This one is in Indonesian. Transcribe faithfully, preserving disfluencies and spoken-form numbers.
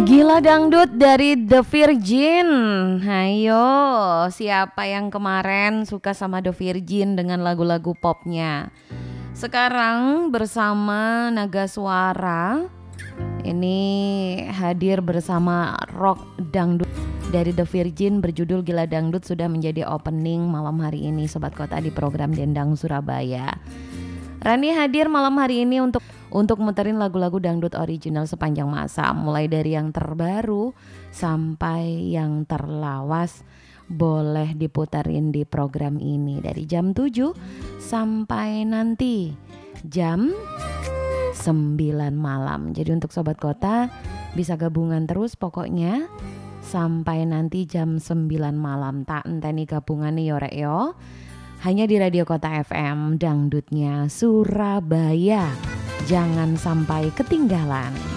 Gila Dangdut dari The Virgin. Hayo, siapa yang kemarin suka sama The Virgin dengan lagu-lagu popnya? Sekarang bersama Naga Suara ini hadir bersama rock dangdut dari The Virgin berjudul Gila Dangdut sudah menjadi opening malam hari ini Sobat Kota di program Dendang Surabaya. Rani hadir malam hari ini untuk untuk muterin lagu-lagu dangdut original sepanjang masa, mulai dari yang terbaru sampai yang terlawas boleh diputerin di program ini dari jam tujuh sampai nanti jam sembilan malam. Jadi untuk Sobat Kota bisa gabungan terus pokoknya sampai nanti jam sembilan malam. Tak enteni gabungan nih yorek yo. Hanya di Radio Kota F M, dangdutnya Surabaya. Jangan sampai ketinggalan.